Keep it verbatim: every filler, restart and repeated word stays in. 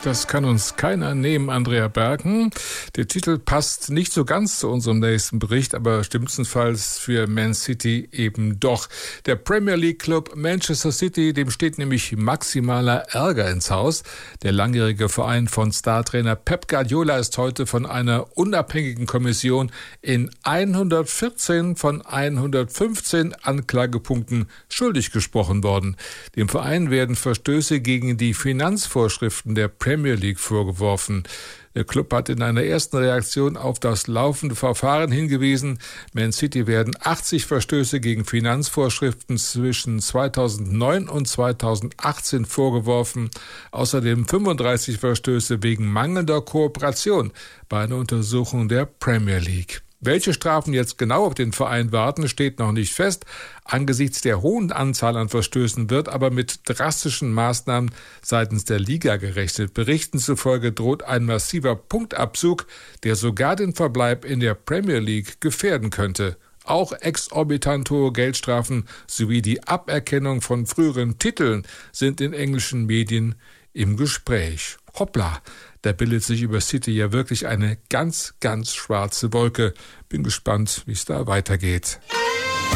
das kann uns keiner nehmen, Andrea Berken. Der Titel passt nicht so ganz zu unserem nächsten Bericht, aber schlimmstenfalls für Man City eben doch. Der Premier League Club Manchester City, dem steht nämlich maximaler Ärger ins Haus. Der langjährige Verein von Startrainer Pep Guardiola ist heute von einer unabhängigen Kommission in hundertvierzehn von hundertfünfzehn Anklagepunkten schuldig gesprochen worden. Dem Verein werden Verstöße gegen die Finanzvorschriften der Premier League vorgeworfen. Der Club hat in einer ersten Reaktion auf das laufende Verfahren hingewiesen. Man City werden achtzig Verstöße gegen Finanzvorschriften zwischen zweitausendneun und zweitausendachtzehn vorgeworfen. Außerdem fünfunddreißig Verstöße wegen mangelnder Kooperation bei einer Untersuchung der Premier League. Welche Strafen jetzt genau auf den Verein warten, steht noch nicht fest. Angesichts der hohen Anzahl an Verstößen wird aber mit drastischen Maßnahmen seitens der Liga gerechnet. Berichten zufolge droht ein massiver Punktabzug, der sogar den Verbleib in der Premier League gefährden könnte. Auch exorbitant hohe Geldstrafen sowie die Aberkennung von früheren Titeln sind in englischen Medien im Gespräch. Hoppla, da bildet sich über City ja wirklich eine ganz, ganz schwarze Wolke. Bin gespannt, wie es da weitergeht.